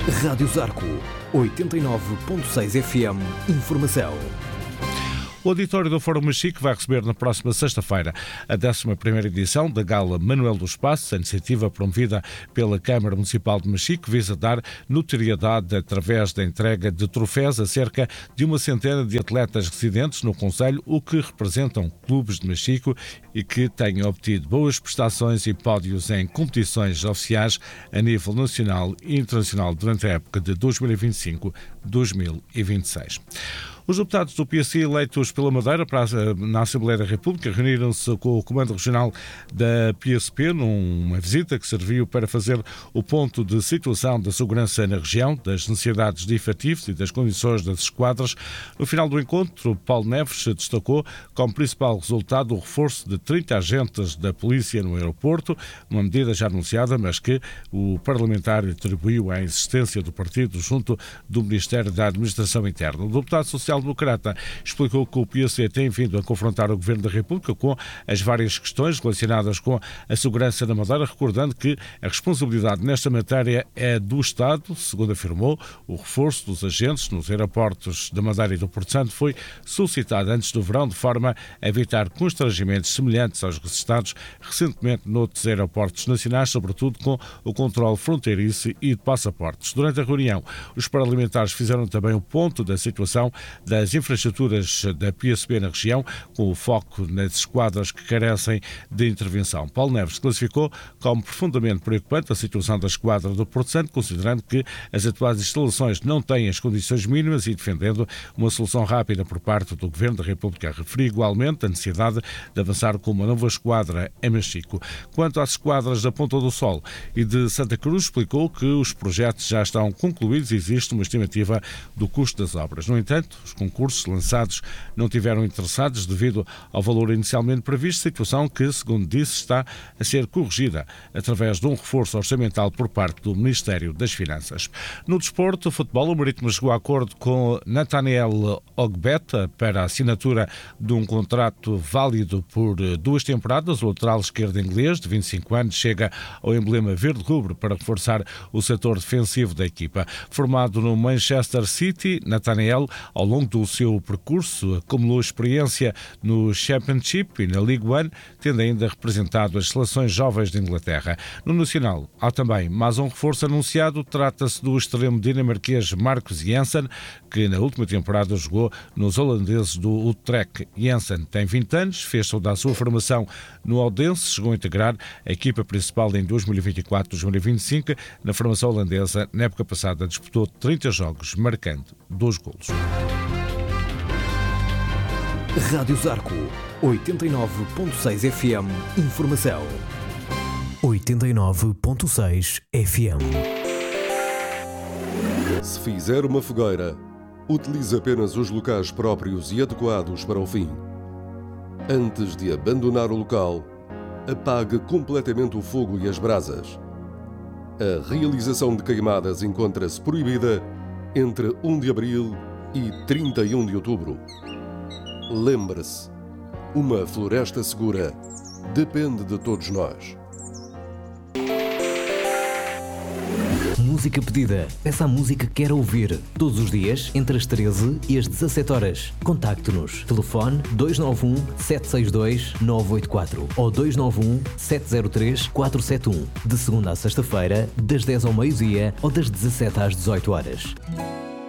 Rádio Zarco, 89.6 FM, Informação. O auditório do Fórum Machique vai receber na próxima sexta-feira a 11ª edição da Gala Manuel do Espaço. A iniciativa promovida pela Câmara Municipal de Machique visa dar notoriedade através da entrega de troféus a cerca de uma centena de atletas residentes no concelho, o que representam clubes de Machique e que têm obtido boas prestações e pódios em competições oficiais a nível nacional e internacional durante a época de 2025-2026. Os deputados do PSC eleitos pela Madeira na Assembleia da República reuniram-se com o Comando Regional da PSP numa visita que serviu para fazer o ponto de situação da segurança na região, das necessidades de efetivos e das condições das esquadras. No final do encontro, Paulo Neves destacou como principal resultado o reforço de 30 agentes da polícia no aeroporto, uma medida já anunciada, mas que o parlamentar atribuiu à insistência do partido junto do Ministério da Administração Interna. O deputado social-democrata explicou que o PSC tem vindo a confrontar o Governo da República com as várias questões relacionadas com a segurança na Madeira, recordando que a responsabilidade nesta matéria é do Estado. Segundo afirmou, o reforço dos agentes nos aeroportos da Madeira e do Porto Santo foi solicitado antes do verão, de forma a evitar constrangimentos semelhantes aos registrados recentemente noutros aeroportos nacionais, sobretudo com o controle fronteiriço e de passaportes. Durante a reunião, os parlamentares fizeram também o ponto da situação das infraestruturas da PSP na região, com o foco nas esquadras que carecem de intervenção. Paulo Neves classificou como profundamente preocupante a situação da esquadra do Porto Santo, considerando que as atuais instalações não têm as condições mínimas e defendendo uma solução rápida por parte do Governo da República. Referiu igualmente a necessidade de avançar com uma nova esquadra em Machico. Quanto às esquadras da Ponta do Sol e de Santa Cruz, explicou que os projetos já estão concluídos e existe uma estimativa do custo das obras. No entanto, os concursos lançados não tiveram interessados devido ao valor inicialmente previsto, situação que, segundo disse, está a ser corrigida através de um reforço orçamental por parte do Ministério das Finanças. No desporto, o futebol, o Marítimo chegou a acordo com Nathaniel Ogbeta para a assinatura de um contrato válido por 2 temporadas. O lateral esquerdo inglês, de 25 anos, chega ao emblema verde-rubro para reforçar o setor defensivo da equipa. Formado no Manchester City, Nathaniel, ao longo do seu percurso, acumulou experiência no Championship e na League One, tendo ainda representado as seleções jovens de Inglaterra. No Nacional, há também mais um reforço anunciado. Trata-se do extremo dinamarquês Marcus Jensen, que na última temporada jogou nos holandeses do Utrecht. Jensen tem 20 anos, fez toda a sua formação no Odense, chegou a integrar a equipa principal em 2024-2025. Na formação holandesa, na época passada, disputou 30 jogos, marcando 2 golos. Rádio Zarco, 89.6 FM, Informação. 89.6 FM. Se fizer uma fogueira, utilize apenas os locais próprios e adequados para o fim. Antes de abandonar o local, apague completamente o fogo e as brasas. A realização de queimadas encontra-se proibida entre 1 de abril e 31 de outubro. Lembre-se, uma floresta segura depende de todos nós. Música pedida. Peça a música que quer ouvir. Todos os dias, entre as 13 e as 17 horas. Contacte-nos. Telefone 291-762-984 ou 291-703-471. De segunda a sexta-feira, das 10 ao meio-dia ou das 17 às 18 horas.